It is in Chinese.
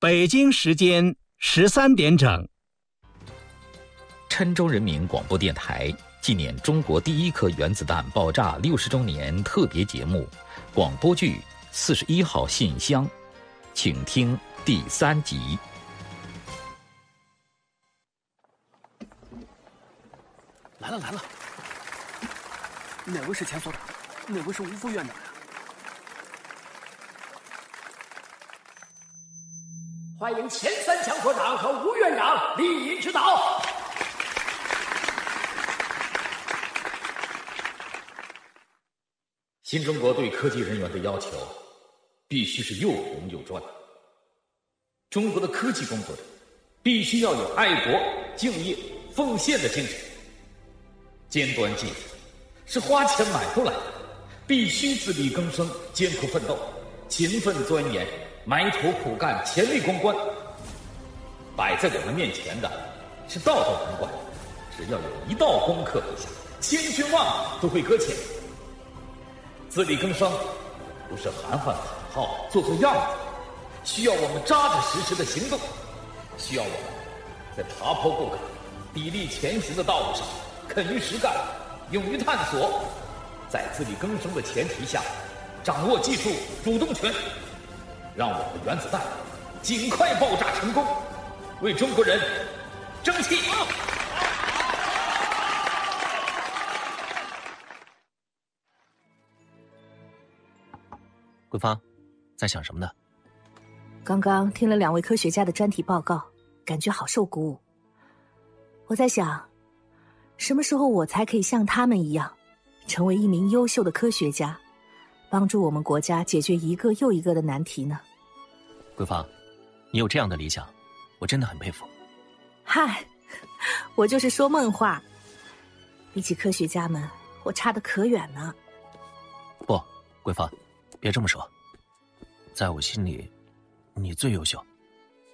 北京时间13点整。 郴州人民广播电台纪念中国第一颗原子弹爆炸60周年特别节目广播剧《41号信箱》，请听第3集。 来了，哪位是前所长？哪位是吴副院长呀？ 欢迎前3强所长和吴院长莅临指导。 新中国对科技人员的要求必须是又红又专。中国的科技工作者必须要有爱国、敬业、奉献的精神。尖端技术是花钱买不来的，必须自力更生、艰苦奋斗、勤奋钻研、埋头苦干、潜力攻关。摆在我们面前的是道道难关，只要有一道攻克一下，千军万马都会搁浅。自力更生不是喊喊口号、做做样子，需要我们扎扎实实的行动，需要我们在爬坡过坎、砥砺前行的道路上肯于实干，勇于探索，在自力更生的前提下，掌握技术主动权，让我们的原子弹尽快爆炸成功，为中国人争气！ 桂芳，在想什么呢？ 刚刚听了2位科学家的专题报告，感觉好受鼓舞。我在想，什么时候我才可以像他们一样，成为一名优秀的科学家，帮助我们国家解决一个又一个的难题呢？ 桂芳，你有这样的理想，我真的很佩服。 嗨，我就是说梦话。比起科学家们，我差得可远呢。 不，桂芳，别这么说，在我心里，你最优秀。